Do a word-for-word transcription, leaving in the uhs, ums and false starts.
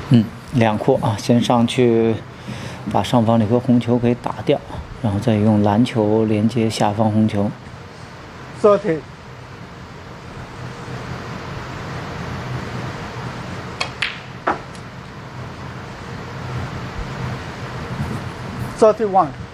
嗯，两扩啊，先上去把上方这颗红球给打掉，然后再用蓝球连接下方红球。 thirty. thirty-one.